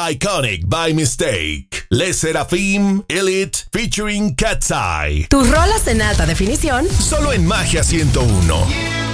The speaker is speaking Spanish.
Iconic by Mistake. Les Seraphim Elite featuring Cat's Eye. Tus rolas en alta definición. Solo en Magia 101.